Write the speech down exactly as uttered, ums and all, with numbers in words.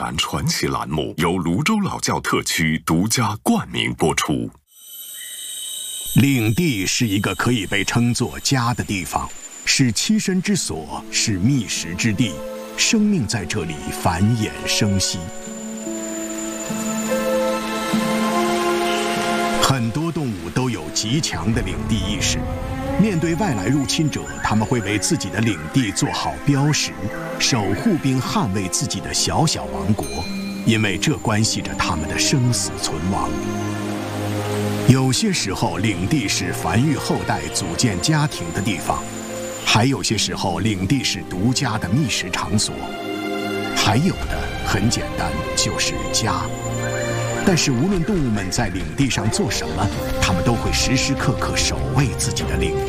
然传奇栏目由泸州老窖特区独家冠名播出。 领地是一个可以被称作家的地方，是栖身之所，是觅食之地，生命在这里繁衍生息。很多动物都有极强的领地意识，面对外来入侵者，他们会为自己的领地做好标识，守护并捍卫自己的小小王国，因为这关系着他们的生死存亡。有些时候，领地是繁育后代、组建家庭的地方；还有些时候，领地是独家的觅食场所；还有的很简单，就是家。但是无论动物们在领地上做什么，它们都会时时刻刻守卫自己的领